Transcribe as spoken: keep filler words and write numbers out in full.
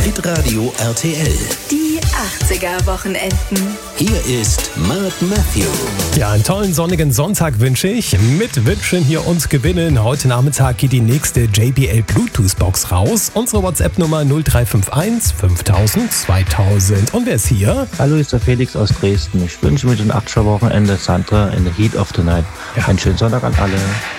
Hitradio R T L. Die achtziger-Wochenenden. Hier ist Mark Matthew. Ja, einen tollen sonnigen Sonntag wünsche ich. Mitwünschen hier und gewinnen. Heute Nachmittag geht die nächste J B L Bluetooth-Box raus. Unsere WhatsApp-Nummer null drei fünf eins fünftausend zweitausend. Und wer ist hier? Hallo, ist der Felix aus Dresden. Ich wünsche mir den achtziger-Wochenende Sandra in the Heat of the Night. Ja. Einen schönen Sonntag an alle.